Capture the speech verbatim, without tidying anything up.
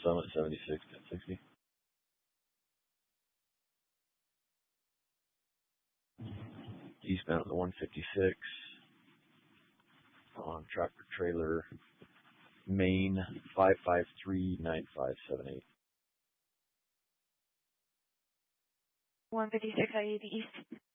Summit seventy-six, ten sixty. Eastbound at the one fifty-six on tractor trailer main five five three nine five seven eight. one fifty-six I eighty East.